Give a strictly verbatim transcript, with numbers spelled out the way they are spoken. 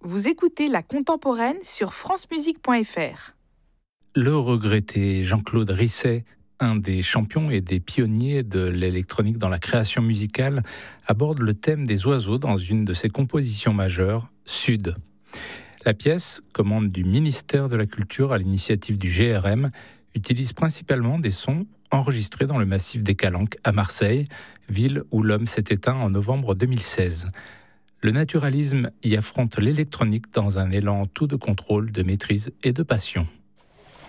Vous écoutez La Contemporaine sur francemusique point f r. Le regretté Jean-Claude Risset, un des champions et des pionniers de l'électronique dans la création musicale, aborde le thème des oiseaux dans une de ses compositions majeures, Sud. La pièce, commande du ministère de la Culture à l'initiative du G R M, utilise principalement des sons enregistrés dans le massif des Calanques à Marseille, ville où l'homme s'est éteint en novembre deux mille seize. Le naturalisme y affronte l'électronique dans un élan tout de contrôle, de maîtrise et de passion.